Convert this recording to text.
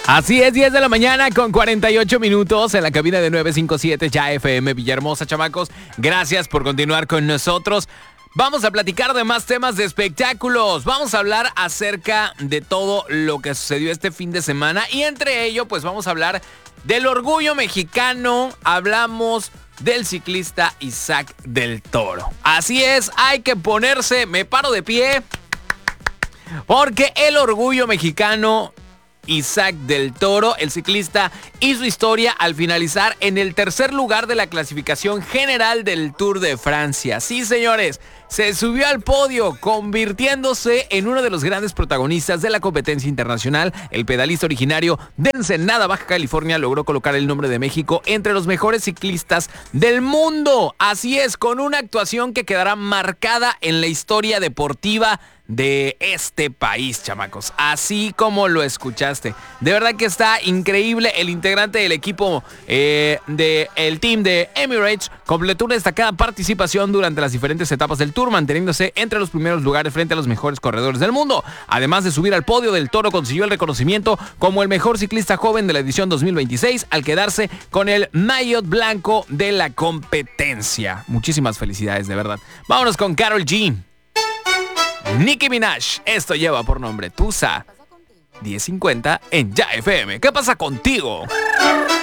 Así es, 10 de la mañana con 48 minutos en la cabina de 957 Ya FM Villahermosa, chamacos. Gracias por continuar con nosotros. Vamos a platicar de más temas de espectáculos. Vamos a hablar acerca de todo lo que sucedió este fin de semana. Y entre ello, pues vamos a hablar del orgullo mexicano. Hablamos del ciclista Isaac del Toro. Así es, hay que ponerse, me paro de pie, porque el orgullo mexicano Isaac del Toro, el ciclista, hizo historia al finalizar en el tercer lugar de la clasificación general del Tour de Francia. Sí, señores, se subió al podio, convirtiéndose en uno de los grandes protagonistas de la competencia internacional. El pedalista originario de Ensenada, Baja California, logró colocar el nombre de México entre los mejores ciclistas del mundo. Así es, con una actuación que quedará marcada en la historia deportiva de este país, chamacos, así como lo escuchaste. De verdad que está increíble. El integrante del equipo del team de Emirates completó una destacada participación durante las diferentes etapas del Tour, manteniéndose entre los primeros lugares frente a los mejores corredores del mundo. Además de subir al podio, del Toro consiguió el reconocimiento como el mejor ciclista joven de la edición 2026 al quedarse con el maillot blanco de la competencia. Muchísimas felicidades, de verdad. Vámonos con Karol G, Nicki Minaj. Esto lleva por nombre Tusa. 10:50 en Ya FM. ¿Qué pasa contigo?